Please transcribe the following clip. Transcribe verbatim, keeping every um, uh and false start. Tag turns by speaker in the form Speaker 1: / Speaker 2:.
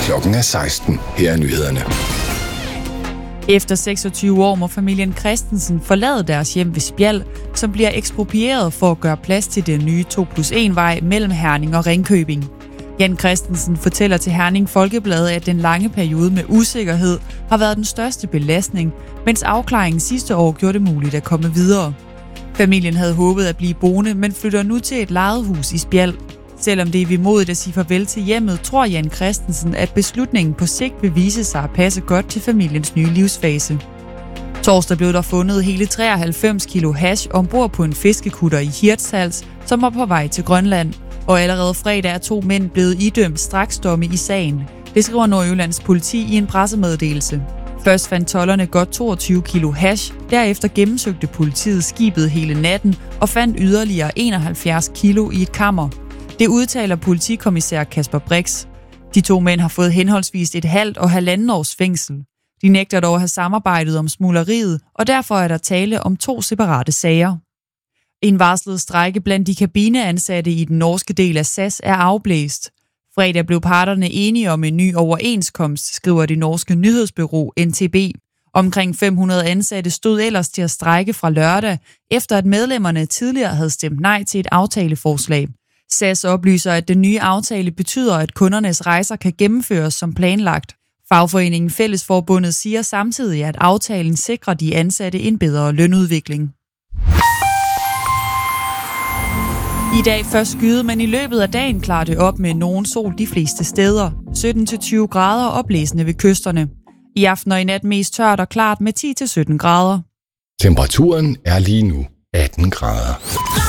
Speaker 1: Klokken er seksten. Her er nyhederne.
Speaker 2: Efter seksogtyve år må familien Christensen forlade deres hjem ved Spjald, som bliver eksproprieret for at gøre plads til den nye to plus en vej mellem Herning og Ringkøbing. Jan Christensen fortæller til Herning Folkeblad, at den lange periode med usikkerhed har været den største belastning, mens afklaringen sidste år gjorde det muligt at komme videre. Familien havde håbet at blive boende, men flytter nu til et lejet hus i Spjald. Selvom det er vemodigt at sige farvel til hjemmet, tror Jan Christensen, at beslutningen på sigt vil vise sig at passe godt til familiens nye livsfase. Torsdag blev der fundet hele treoghalvfems kilo hash ombord på en fiskekutter i Hirtshals, som var på vej til Grønland. Og allerede fredag er to mænd blevet idømt straksdomme i sagen. Det skriver Nordjyllands politi i en pressemeddelelse. Først fandt tolderne godt toogtyve kilo hash, derefter gennemsøgte politiet skibet hele natten og fandt yderligere enoghalvfjerds kilo i et kammer. Det udtaler politikommissær Kasper Brix. De to mænd har fået henholdsvis et halvt og halvanden års fængsel. De nægter dog at have samarbejdet om smugleriet, og derfor er der tale om to separate sager. En varslet strejke blandt de kabineansatte i den norske del af S A S er afblæst. Fredag blev parterne enige om en ny overenskomst, skriver det norske nyhedsbureau N T B. Omkring fem hundrede ansatte stod ellers til at strejke fra lørdag, efter at medlemmerne tidligere havde stemt nej til et aftaleforslag. S A S oplyser, at den nye aftale betyder, at kundernes rejser kan gennemføres som planlagt. Fagforeningen Fællesforbundet siger samtidig, at aftalen sikrer de ansatte en bedre lønudvikling. I dag først skyde, men i løbet af dagen klarer det op med nogen sol de fleste steder. sytten til tyve grader oplæsende ved kysterne. I aften og i nat mest tørt og klart med ti til sytten grader.
Speaker 1: Temperaturen er lige nu atten grader.